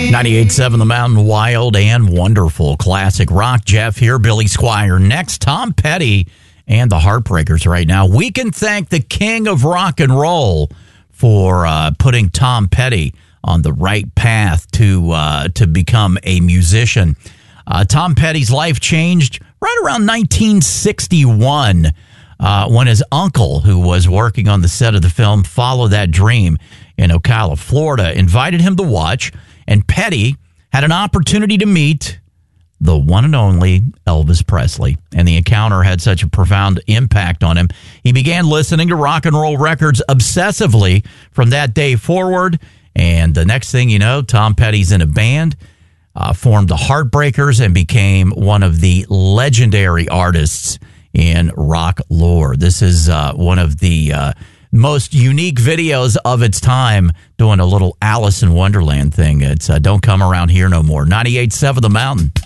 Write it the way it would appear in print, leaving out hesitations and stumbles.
98.7 The Mountain, wild and wonderful. Classic rock. Jeff here, Billy Squire. Next, Tom Petty and the Heartbreakers right now. We can thank the king of rock and roll for putting Tom Petty on the right path to become a musician. Tom Petty's life changed right around 1961 when his uncle, who was working on the set of the film Follow That Dream in Ocala, Florida, invited him to watch, and Petty had an opportunity to meet the one and only Elvis Presley. And the encounter had such a profound impact on him. He began listening to rock and roll records obsessively from that day forward. And the next thing you know, Tom Petty's in a band, formed the Heartbreakers, and became one of the legendary artists in rock lore. This is one of the most unique videos of its time, doing a little Alice in Wonderland thing. It's Don't Come Around Here No More. 98.7 The Mountain.